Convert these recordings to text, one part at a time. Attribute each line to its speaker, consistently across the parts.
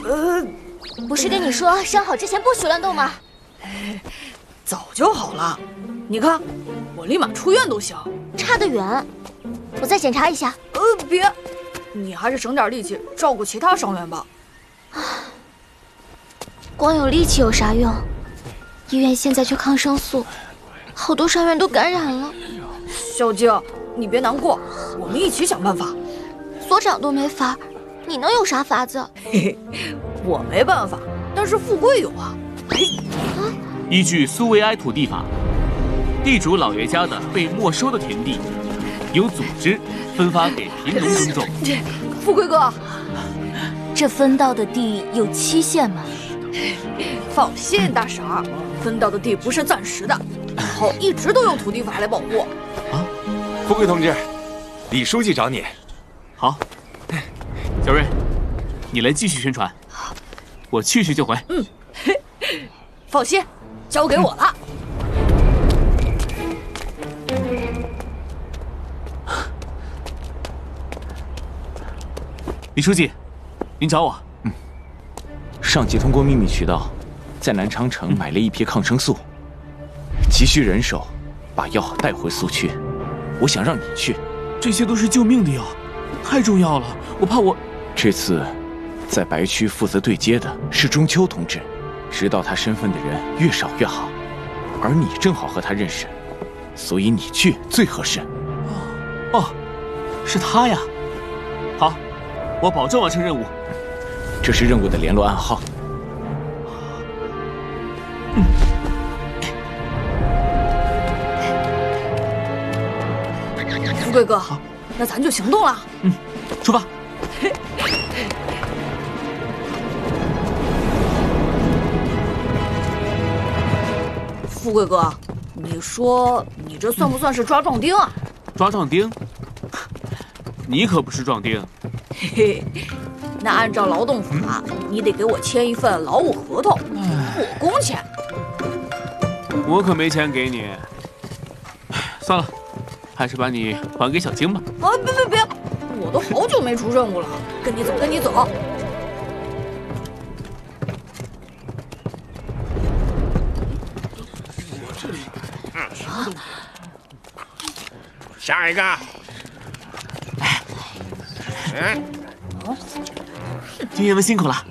Speaker 1: 不是跟你说伤好之前不许乱动吗？
Speaker 2: 早就好了，你看，我立马出院都行。
Speaker 1: 差得远，我再检查一下。
Speaker 2: 别，你还是省点力气照顾其他伤员吧。
Speaker 1: 光有力气有啥用？医院现在缺抗生素，好多伤员都感染了。
Speaker 2: 小静，你别难过，我们一起想办法。
Speaker 1: 所长都没法，你能有啥法子？
Speaker 2: 嘿嘿，我没办法，但是富贵有啊。
Speaker 3: 依据苏维埃土地法，地主老爷家的被没收的田地，由组织分发给贫农耕种。
Speaker 2: 富贵哥，
Speaker 4: 这分到的地有期限吗？
Speaker 2: 放心，大婶儿，分到的地不是暂时的，以后一直都用土地法来保护。
Speaker 5: 啊，富贵同志，李书记找你。
Speaker 3: 好，小瑞，你来继续宣传，我去就回。
Speaker 2: 放心，交给我了。
Speaker 3: 李书记，您找我？
Speaker 6: 上级通过秘密渠道，在南昌城买了一批抗生素，急需人手把药带回苏区。我想让你去。
Speaker 3: 这些都是救命的药，太重要了，我怕我……
Speaker 6: 这次在白区负责对接的是中秋同志，知道他身份的人越少越好，而你正好和他认识，所以你去最合适。
Speaker 3: 哦，是他呀。好，我保证完成任务。
Speaker 6: 这是任务的联络暗号。
Speaker 2: 富贵哥，那咱就行动了。
Speaker 3: 出发。
Speaker 2: 富贵哥，你说你这算不算是抓壮丁啊？
Speaker 3: 抓壮丁？你可不是壮丁。
Speaker 2: 嘿嘿，那按照劳动法，你得给我签一份劳务合同，我工钱。
Speaker 3: 我可没钱给你。算了，还是把你还给小晶吧。
Speaker 2: 啊，别！我都好久没出任务了，跟你走。
Speaker 7: 下一个。
Speaker 3: 军爷们辛苦了。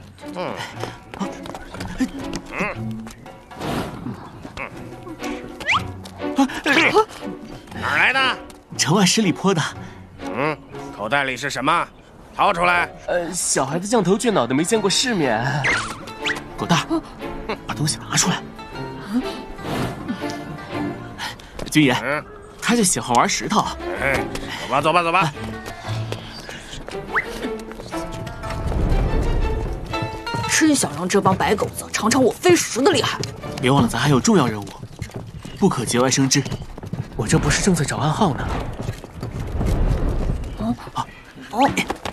Speaker 7: 哪儿来的？
Speaker 3: 城外十里坡的。
Speaker 7: 口袋里是什么？掏出来。
Speaker 8: 小孩子降头倔脑的，没见过世面。
Speaker 3: 狗蛋，把东西拿出来。军爷，他就喜欢玩石头。
Speaker 7: 走吧。
Speaker 2: 真想让这帮白狗子尝尝我飞石的厉害。
Speaker 3: 别忘了，咱还有重要任务，不可节外生枝。
Speaker 8: 我这不是正在找暗号呢。